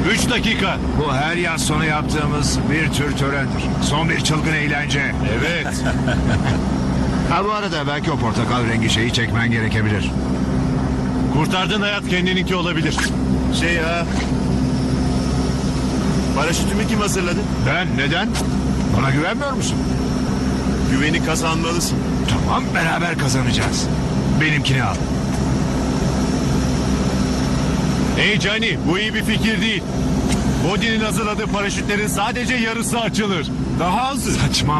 3 dakika. Bu her yaz sonu yaptığımız bir tür törendir. Son bir çılgın eğlence. Evet. Ha bu arada belki o portakal rengi şeyi çekmen gerekebilir. Kurtardığın hayat kendininki olabilir. Şey ya... Paraşütümü kim hazırladı? Ben neden? Bana güvenmiyor musun? Güveni kazanmalısın. Tamam, beraber kazanacağız. Benimkini al. Hey Cani, bu iyi bir fikir değil. Bodin'in hazırladığı paraşütlerin sadece yarısı açılır. Daha azı. Saçma.